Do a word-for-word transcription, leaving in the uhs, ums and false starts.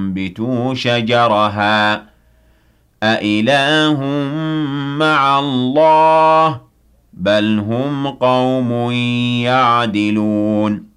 فَأَنبِتُوا شَجَرَهَا أَإِلَٰهٌ مَّعَ اللَّهِ ۚ بَلْ هُمْ قَوْمٌ يَعْدِلُونَ